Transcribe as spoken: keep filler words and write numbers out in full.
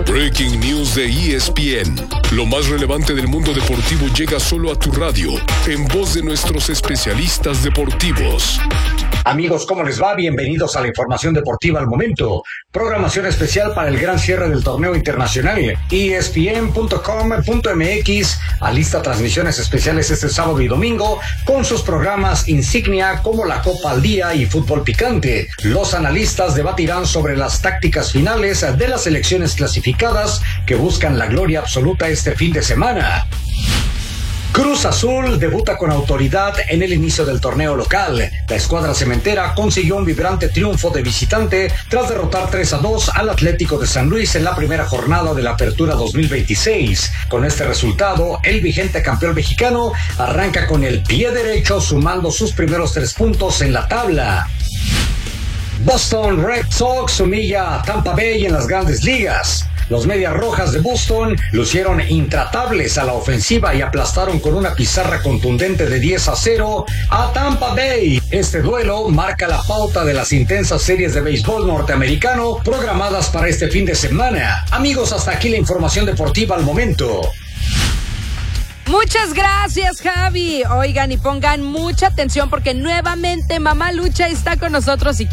Breaking News de E S P N. Lo más relevante del mundo deportivo llega solo a tu radio, en voz de nuestros especialistas deportivos. Amigos, ¿cómo les va? Bienvenidos a la información deportiva al momento. Programación especial para el gran cierre del torneo internacional. E S P N punto com punto M X alista transmisiones especiales este sábado y domingo con sus programas insignia como la Copa al Día y Fútbol Picante. Los analistas debatirán sobre las tácticas finales de las selecciones clasificadas que buscan la gloria absoluta este fin de semana. Cruz Azul debuta con autoridad en el inicio del torneo local. La escuadra cementera consiguió un vibrante triunfo de visitante tras derrotar tres a dos al Atlético de San Luis en la primera jornada de la Apertura dos mil veintiséis. Con este resultado, el vigente campeón mexicano arranca con el pie derecho sumando sus primeros tres puntos en la tabla. Boston Red Sox humilla a Tampa Bay en las Grandes Ligas. Los Medias Rojas de Boston lucieron intratables a la ofensiva y aplastaron con una pizarra contundente de diez a cero a Tampa Bay. Este duelo marca la pauta de las intensas series de béisbol norteamericano programadas para este fin de semana. Amigos, hasta aquí la información deportiva al momento. Muchas gracias, Javi. Oigan, y pongan mucha atención porque nuevamente Mamá Lucha está con nosotros y